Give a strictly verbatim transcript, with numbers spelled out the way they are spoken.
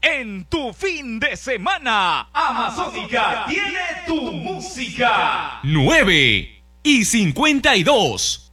en tu fin de semana. Amazónica tiene tu música. nueve y cincuenta y dos.